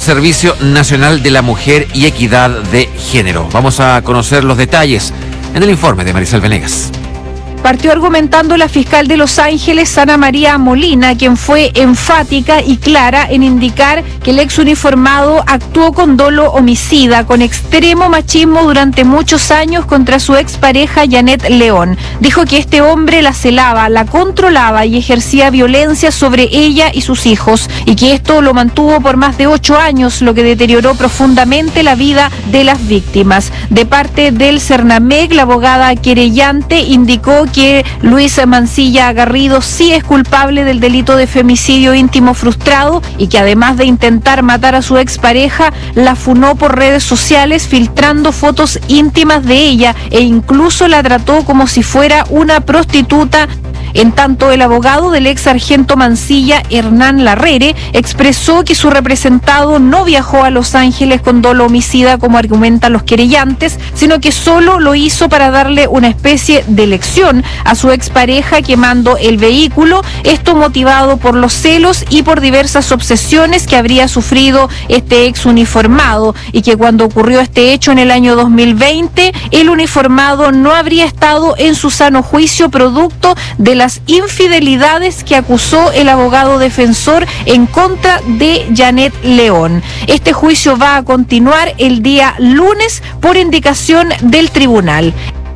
Servicio Nacional de la Mujer y Equidad de Género. Vamos a conocer los detalles en el informe de Marisol Venegas. Partió argumentando la fiscal de Los Ángeles, Ana María Molina, quien fue enfática y clara en indicar que el ex uniformado actuó con dolo homicida, con extremo machismo durante muchos años contra su expareja Janet León. Dijo que este hombre la celaba, la controlaba y ejercía violencia sobre ella y sus hijos, y que esto lo mantuvo por más de 8 años, lo que deterioró profundamente la vida de las víctimas. De parte del Cernamec, la abogada querellante indicó que Luis Mancilla Garrido sí es culpable del delito de femicidio íntimo frustrado y que además de intentar matar a su expareja, la funó por redes sociales filtrando fotos íntimas de ella e incluso la trató como si fuera una prostituta. En tanto, el abogado del ex sargento Mancilla, Hernán Larrere, expresó que su representado no viajó a Los Ángeles con dolo homicida como argumentan los querellantes, sino que solo lo hizo para darle una especie de lección a su expareja quemando el vehículo, esto motivado por los celos y por diversas obsesiones que habría sufrido este ex uniformado, y que cuando ocurrió este hecho en el año 2020, el uniformado no habría estado en su sano juicio producto de las infidelidades que acusó el abogado defensor en contra de Janet León. Este juicio va a continuar el día lunes por indicación del tribunal.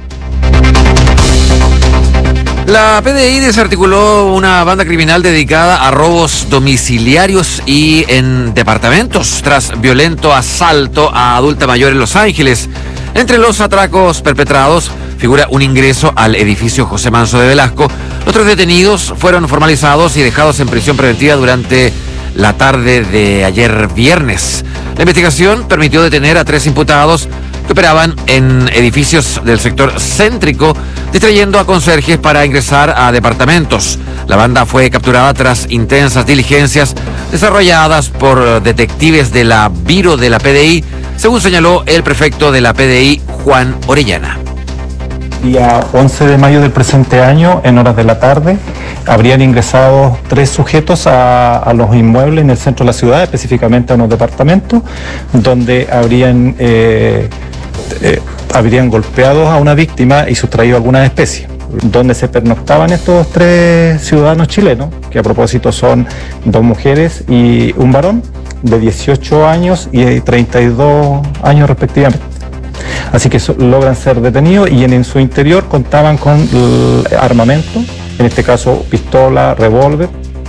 La PDI desarticuló una banda criminal dedicada a robos domiciliarios y en departamentos tras violento asalto a adulta mayor en Los Ángeles. Entre los atracos perpetrados figura un ingreso al edificio José Manso de Velasco. Los 3 detenidos fueron formalizados y dejados en prisión preventiva durante la tarde de ayer viernes. La investigación permitió detener a 3 imputados que operaban en edificios del sector céntrico, distrayendo a conserjes para ingresar a departamentos. La banda fue capturada tras intensas diligencias desarrolladas por detectives de la Biro de la PDI, según señaló el prefecto de la PDI, Juan Orellana. Día 11 de mayo del presente año, en horas de la tarde, habrían ingresado 3 sujetos a los inmuebles en el centro de la ciudad, específicamente a unos departamentos, donde habrían golpeado a una víctima y sustraído algunas especies, donde se pernoctaban estos 3 ciudadanos chilenos, que a propósito son 2 mujeres y un varón de 18 años y 32 años respectivamente. Así que logran ser detenidos y en su interior contaban con armamento, en este caso pistola, revólver.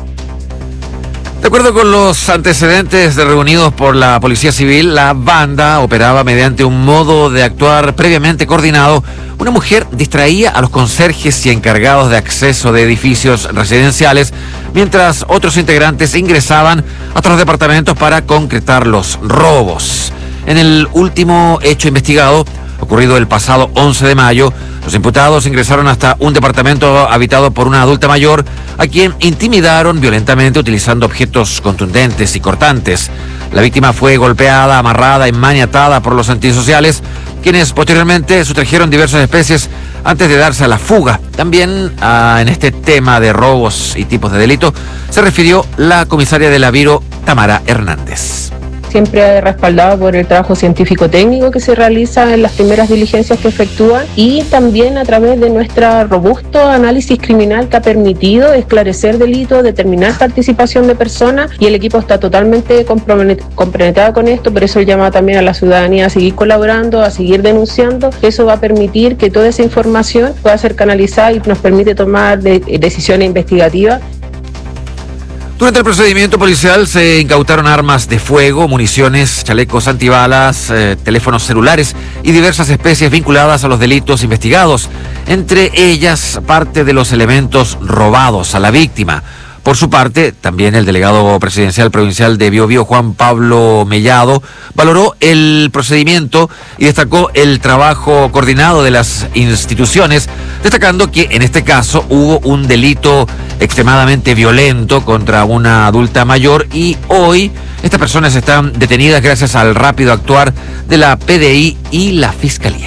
De acuerdo con los antecedentes reunidos por la Policía Civil, la banda operaba mediante un modo de actuar previamente coordinado. Una mujer distraía a los conserjes y encargados de acceso de edificios residenciales, mientras otros integrantes ingresaban a otros departamentos para concretar los robos. En el último hecho investigado, ocurrido el pasado 11 de mayo, los imputados ingresaron hasta un departamento habitado por una adulta mayor, a quien intimidaron violentamente utilizando objetos contundentes y cortantes. La víctima fue golpeada, amarrada y maniatada por los antisociales, quienes posteriormente sustrajeron diversas especies antes de darse a la fuga. También en este tema de robos y tipos de delito se refirió la comisaria de la Biro, Tamara Hernández. Siempre respaldado por el trabajo científico-técnico que se realiza en las primeras diligencias que efectúan y también a través de nuestro robusto análisis criminal que ha permitido esclarecer delitos, determinar participación de personas, y el equipo está totalmente compenetrado con esto. Por eso el llamado también a la ciudadanía a seguir colaborando, a seguir denunciando. Eso va a permitir que toda esa información pueda ser canalizada y nos permite tomar decisiones investigativas. Durante el procedimiento policial se incautaron armas de fuego, municiones, chalecos antibalas, teléfonos celulares y diversas especies vinculadas a los delitos investigados, entre ellas parte de los elementos robados a la víctima. Por su parte, también el delegado presidencial provincial de Biobío, Juan Pablo Mellado, valoró el procedimiento y destacó el trabajo coordinado de las instituciones, destacando que en este caso hubo un delito extremadamente violento contra una adulta mayor y hoy estas personas están detenidas gracias al rápido actuar de la PDI y la Fiscalía.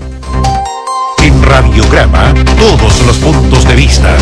En Radiograma, todos los puntos de vista.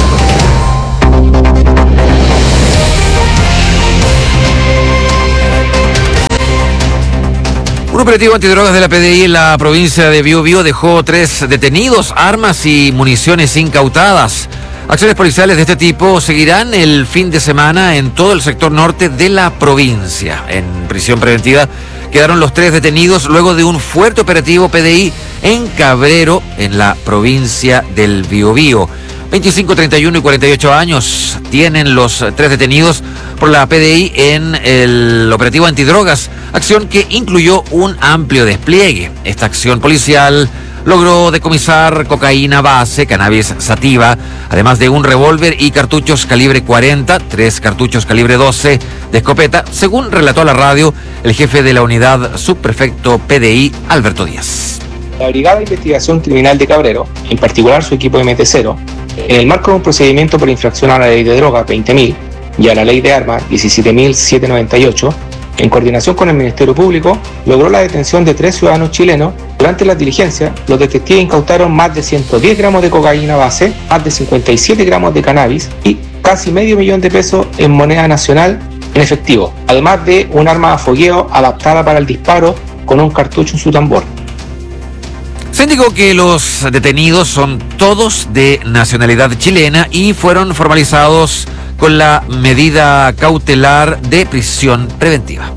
Un operativo antidrogas de la PDI en la provincia de Biobío dejó 3 detenidos, armas y municiones incautadas. Acciones policiales de este tipo seguirán el fin de semana en todo el sector norte de la provincia. En prisión preventiva quedaron los 3 detenidos luego de un fuerte operativo PDI en Cabrero, en la provincia del Biobío. 25, 31 y 48 años tienen los 3 detenidos por la PDI en el operativo antidrogas, acción que incluyó un amplio despliegue. Esta acción policial logró decomisar cocaína base, cannabis sativa, además de un revólver y cartuchos calibre 40, 3 cartuchos calibre 12 de escopeta, según relató a la radio el jefe de la unidad subprefecto PDI, Alberto Díaz. La Brigada de Investigación Criminal de Cabrero, en particular su equipo MT0, en el marco de un procedimiento por infracción a la ley de drogas 20.000 y a la ley de armas 17.798, en coordinación con el Ministerio Público, logró la detención de 3 ciudadanos chilenos. Durante las diligencias, los detectives incautaron más de 110 gramos de cocaína base, más de 57 gramos de cannabis y casi $500,000 en moneda nacional en efectivo, además de un arma de fogueo adaptada para el disparo con un cartucho en su tambor. Se indicó que los detenidos son todos de nacionalidad chilena y fueron formalizados con la medida cautelar de prisión preventiva.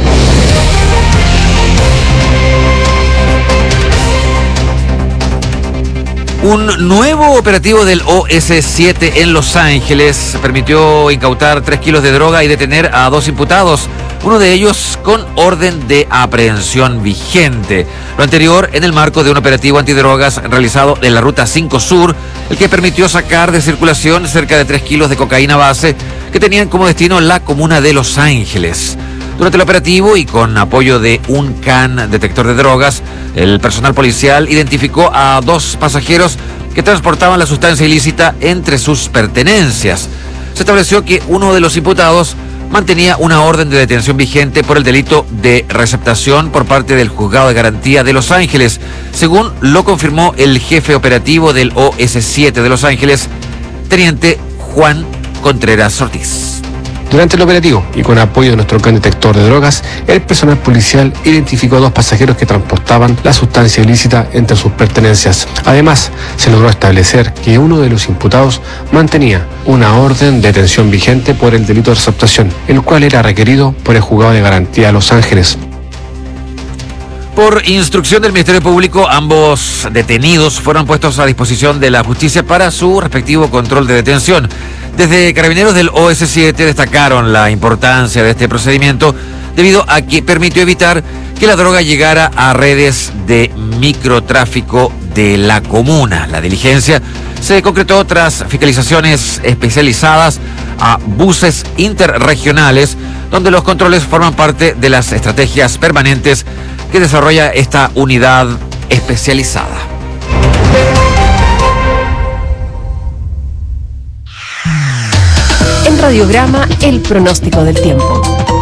Un nuevo operativo del OS7 en Los Ángeles permitió incautar 3 kilos de droga y detener a 2 imputados, uno de ellos con orden de aprehensión vigente. Lo anterior en el marco de un operativo antidrogas realizado en la Ruta 5 Sur, el que permitió sacar de circulación cerca de 3 kilos de cocaína base que tenían como destino la comuna de Los Ángeles. Durante el operativo y con apoyo de un can detector de drogas, el personal policial identificó a 2 pasajeros que transportaban la sustancia ilícita entre sus pertenencias. Se estableció que uno de los imputados mantenía una orden de detención vigente por el delito de receptación por parte del Juzgado de Garantía de Los Ángeles, según lo confirmó el jefe operativo del OS7 de Los Ángeles, teniente Juan Contreras Ortiz. Durante el operativo y con apoyo de nuestro can detector de drogas, el personal policial identificó a 2 pasajeros que transportaban la sustancia ilícita entre sus pertenencias. Además, se logró establecer que uno de los imputados mantenía una orden de detención vigente por el delito de receptación, el cual era requerido por el Juzgado de Garantía de Los Ángeles. Por instrucción del Ministerio Público, ambos detenidos fueron puestos a disposición de la justicia para su respectivo control de detención. Desde Carabineros del OS7 destacaron la importancia de este procedimiento debido a que permitió evitar que la droga llegara a redes de microtráfico de la comuna. La diligencia se concretó tras fiscalizaciones especializadas a buses interregionales, donde los controles forman parte de las estrategias permanentes que desarrolla esta unidad especializada. En Radiograma, el pronóstico del tiempo.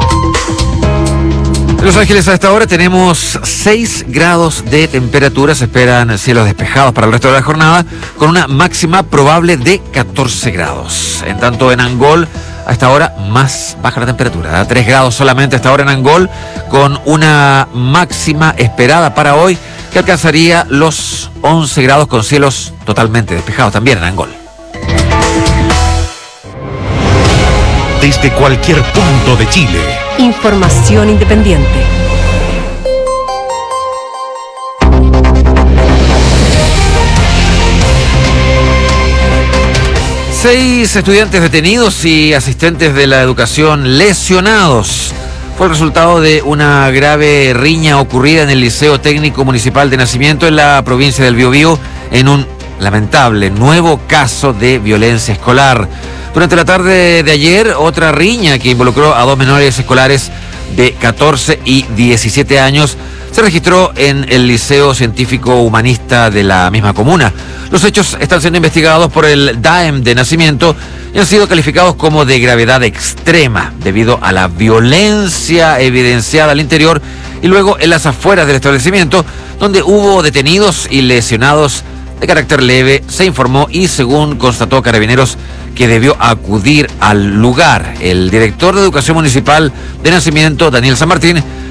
En Los Ángeles a esta hora tenemos 6 grados de temperatura. Se esperan cielos despejados para el resto de la jornada, con una máxima probable de 14 grados. En tanto, en Angol, a esta hora más baja la temperatura, 3 grados solamente a esta hora en Angol, con una máxima esperada para hoy que alcanzaría los 11 grados con cielos totalmente despejados también en Angol. Desde cualquier punto de Chile. Información independiente. Seis estudiantes detenidos y asistentes de la educación lesionados. Fue el resultado de una grave riña ocurrida en el Liceo Técnico Municipal de Nacimiento en la provincia del Biobío, en un lamentable nuevo caso de violencia escolar. Durante la tarde de ayer, otra riña que involucró a 2 menores escolares de 14 y 17 años se registró en el Liceo Científico Humanista de la misma comuna. Los hechos están siendo investigados por el DAEM de Nacimiento y han sido calificados como de gravedad extrema debido a la violencia evidenciada al interior y luego en las afueras del establecimiento, donde hubo detenidos y lesionados de carácter leve, se informó y según constató Carabineros que debió acudir al lugar. El director de Educación Municipal de Nacimiento, Daniel San Martín,